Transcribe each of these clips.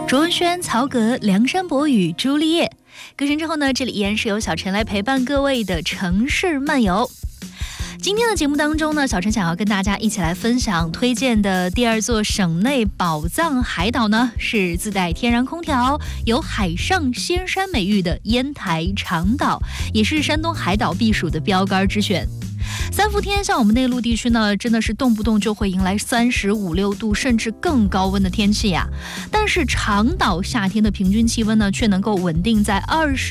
卓文萱、曹格、梁山伯与朱丽叶。歌声之后呢，这里依然是由小陈来陪伴各位的城市漫游。今天的节目当中呢，小陈想要跟大家一起来分享推荐的第二座省内宝藏海岛呢，是自带天然空调、有海上仙山美誉的烟台长岛，也是山东海岛避暑的标杆之选。三伏天，像我们内陆地区呢，真的是动不动就会迎来35、6度甚至更高温的天气呀。但是长岛夏天的平均气温呢，却能够稳定在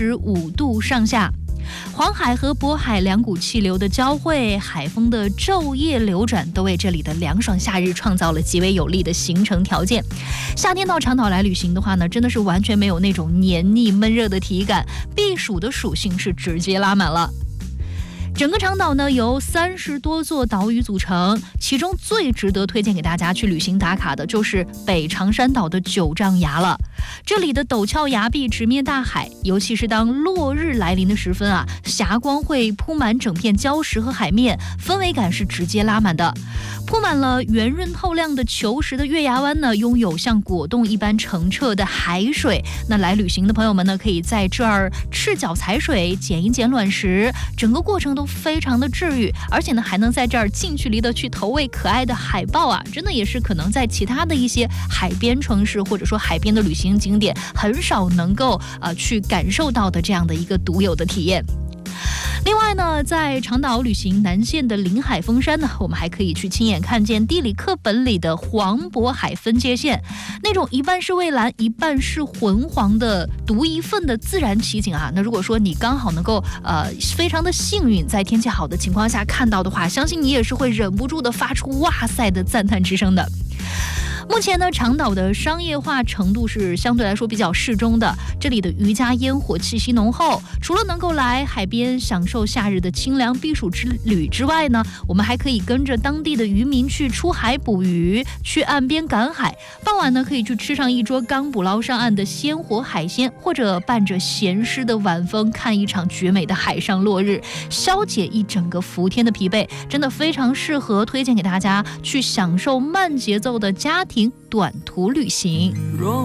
25度上下。黄海和渤海两股气流的交汇，海风的昼夜流转，都为这里的凉爽夏日创造了极为有利的行程条件。夏天到长岛来旅行的话呢，真的是完全没有那种黏腻闷热的体感，避暑的属性是直接拉满了。整个长岛呢由30多座岛屿组成，其中最值得推荐给大家去旅行打卡的就是北长山岛的9丈崖了。这里的陡峭崖壁直面大海，尤其是当落日来临的时分啊，霞光会铺满整片礁石和海面，氛围感是直接拉满的。铺满了圆润透亮的球石的月牙湾呢，拥有像果冻一般澄澈的海水。那来旅行的朋友们呢，可以在这儿赤脚踩水，捡一捡卵石，整个过程都非常的治愈，而且呢，还能在这儿近距离的去投喂可爱的海豹啊，真的也是可能在其他的一些海边城市或者说海边的旅行景点很少能够去感受到的这样的一个独有的体验。另外呢，在长岛旅行南线的临海峰山呢，我们还可以去亲眼看见地理课本里的黄渤海分界线，那种一半是蔚蓝一半是浑黄的独一份的自然奇景啊。那如果说你刚好能够非常的幸运，在天气好的情况下看到的话，相信你也是会忍不住的发出哇塞的赞叹之声的。目前呢，长岛的商业化程度是相对来说比较适中的，这里的渔家烟火气息浓厚。除了能够来海边享受夏日的清凉避暑之旅之外呢，我们还可以跟着当地的渔民去出海捕鱼，去岸边赶海。傍晚呢，可以去吃上一桌刚捕捞上岸的鲜活海鲜，或者伴着咸湿的晚风看一场绝美的海上落日，消解一整个伏天的疲惫，真的非常适合推荐给大家去享受慢节奏的家庭短途旅行。